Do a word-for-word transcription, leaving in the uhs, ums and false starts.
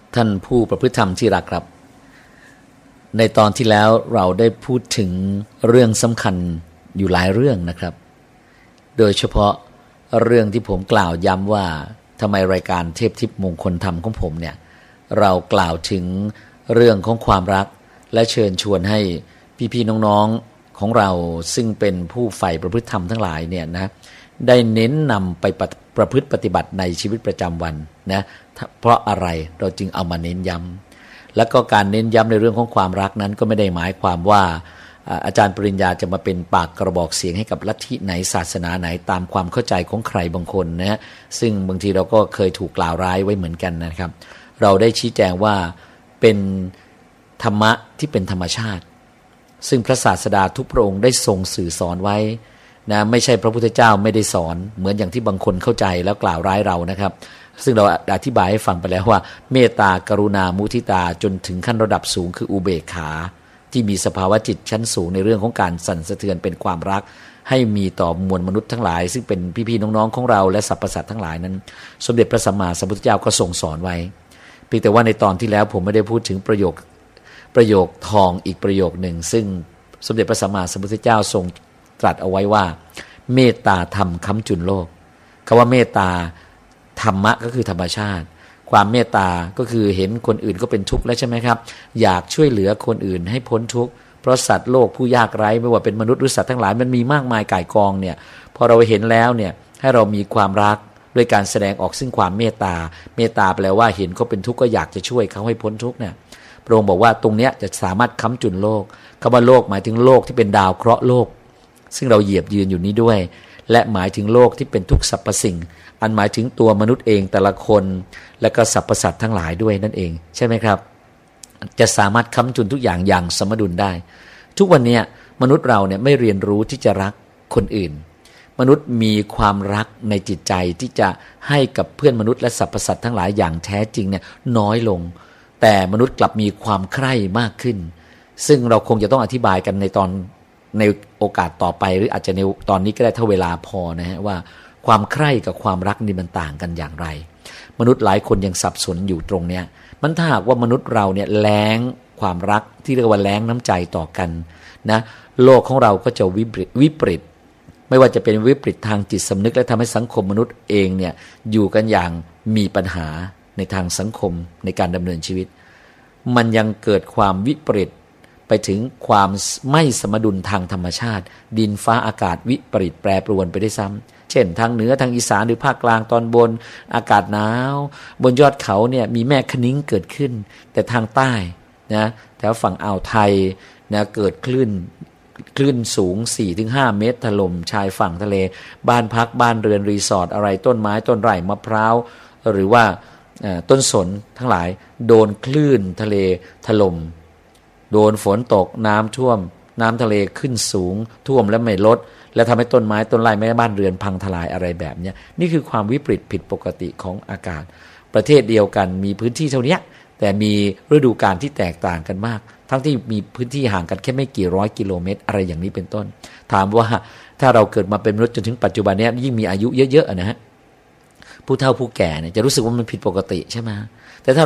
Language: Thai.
ท่านผู้ประพฤติธรรมที่รักครับในตอนที่แล้วเราได้พูดถึงเรื่องสำคัญอยู่หลายเรื่องนะครับโดยเฉพาะเรื่องที่ผมกล่าวย้ำว่าทำไมรายการเทพทิพย์มงคลธรรมของผมเนี่ยเรากล่าวถึงเรื่องของความรักและเชิญชวนให้พี่ๆน้องๆของเราซึ่งเป็นผู้ใฝ่ประพฤติธรรมทั้งหลายเนี่ยนะได้เน้นนำไปประพฤติปฏิบัติในชีวิตประจำวันนะเพราะอะไรเราจึงเอามาเน้นย้ำแล้วก็การเน้นย้ำในเรื่องของความรักนั้นก็ไม่ได้หมายความว่าอาจารย์ปริญญาจะมาเป็นปากกระบอกเสียงให้กับลัทธิไหนศาสนาไหนตามความเข้าใจของใครบางคนนะฮะซึ่งบางทีเราก็เคยถูกกล่าวร้ายไว้เหมือนกันนะครับเราได้ชี้แจงว่าเป็นธรรมะที่เป็นธรรมชาติซึ่งพระศาสดาทุกพระองค์ได้ทรงสื่อสอนไว้นะไม่ใช่พระพุทธเจ้าไม่ได้สอนเหมือนอย่างที่บางคนเข้าใจแล้วกล่าวร้ายเรานะครับซึ่งเราอธิบายให้ฟังไปแล้วว่าเมตตากรุณามุทิตาจนถึงขั้นระดับสูงคืออุเบกขาที่มีสภาวะจิตชั้นสูงในเรื่องของการสั่นสะเทือนเป็นความรักให้มีต่อมวลมนุษย์ทั้งหลายซึ่งเป็นพี่ๆน้องๆของเราและสรรพสัตว์ทั้งหลายนั้นสมเด็จพระสัมมาสัมพุทธเจ้าก็ทรงสอนไว้เพียงแต่ว่าในตอนที่แล้วผมไม่ได้พูดถึงประโยคประโยคทองอีกประโยคหนึ่งซึ่งสมเด็จพระสัมมาสัมพุทธเจ้าทรงตรัสเอาไว้ว่าเมตตาธรรมค้ำจุนโลกคำว่าเมตตาธรรมะก็คือธรรมชาติความเมตตาก็คือเห็นคนอื่นก็เป็นทุกข์แล้วใช่ไหมครับอยากช่วยเหลือคนอื่นให้พ้นทุกข์เพราะสัตว์โลกผู้ยากไร้ไม่ว่าเป็นมนุษย์หรือสัตว์ทั้งหลายมันมีมากมายก่ายกองเนี่ยพอเราเห็นแล้วเนี่ยให้เรามีความรักด้วยการแสดงออกซึ่งความเมตตาเมตตาแปลว่าเห็นเขาเป็นทุกข์ก็อยากจะช่วยเขาให้พ้นทุกข์เนี่ยพระองค์บอกว่าตรงเนี้ยจะสามารถค้ำจุนโลกคำว่าโลกหมายถึงโลกที่เป็นดาวเคราะห์โลกซึ่งเราเหยียบยืนอยู่นี้ด้วยและหมายถึงโลกที่เป็นทุกสรรพสิ่งอันหมายถึงตัวมนุษย์เองแต่ละคนและก็สรรพสัตว์ทั้งหลายด้วยนั่นเองใช่ไหมครับจะสามารถค้ำจุนทุกอย่างอย่างสมดุลได้ทุกวันนี้มนุษย์เราเนี่ยไม่เรียนรู้ที่จะรักคนอื่นมนุษย์มีความรักในจิตใจที่จะให้กับเพื่อนมนุษย์และสรรพสัตว์ทั้งหลายอย่างแท้จริงเนี่ยน้อยลงแต่มนุษย์กลับมีความใคร่มากขึ้นซึ่งเราคงจะต้องอธิบายกันในตอนในโอกาสต่อไปหรืออาจจะในตอนนี้ก็ได้ถ้าเวลาพอนะฮะว่าความใคร่กับความรักนี่มันต่างกันอย่างไรมนุษย์หลายคนยังสับสนอยู่ตรงเนี้ยมันถ้าหากว่ามนุษย์เราเนี่ยแล้งความรักที่เรียกว่าแล้งน้ำใจต่อกันนะโลกของเราก็จะวิปริตวิปริตไม่ว่าจะเป็นวิปริตทางจิตสำนึกและทำให้สังคมมนุษย์เองเนี่ยอยู่กันอย่างมีปัญหาในทางสังคมในการดำเนินชีวิตมันยังเกิดความวิปริตไปถึงความไม่สมดุลทางธรรมชาติดินฟ้าอากาศวิปริตแปรปรวนไปได้ซ้ำเช่นทางเหนือทางอีสานหรือภาคกลางตอนบนอากาศหนาวบนยอดเขาเนี่ยมีแม่คะนิ้งเกิดขึ้นแต่ทางใต้นะแถวฝั่งอ่าวไทยนะเกิดคลื่นคลื่นสูง สี่ถึงห้า เมตรถล่มชายฝั่งทะเลบ้านพักบ้านเรือนรีสอร์ทอะไรต้นไม้ต้นไร่มะพร้าวหรือว่าต้นสนทั้งหลายโดนคลื่นทะเลถล่มโดนฝนตกน้ำท่วมน้ำทะเลขึ้นสูงท่วมแล้วไม่ลดแล้วทำให้ต้นไม้ต้นไร่แม้บ้านเรือนพังทลายอะไรแบบนี้นี่คือความวิปริตผิดปกติของอากาศประเทศเดียวกันมีพื้นที่เท่านี้แต่มีฤดูกาลที่แตกต่างกันมากทั้งที่มีพื้นที่ห่างกันแค่ไม่กี่ร้อยกิโลเมตรอะไรอย่างนี้เป็นต้นถามว่าถ้าเราเกิดมาเป็นมนุษย์จนถึงปัจจุบันนี้ยิ่งมีอายุเยอะๆนะฮะผู้เฒ่าผู้แก่เนี่ยจะรู้สึกว่ามันผิดปกติใช่ไหมแต่ถ้า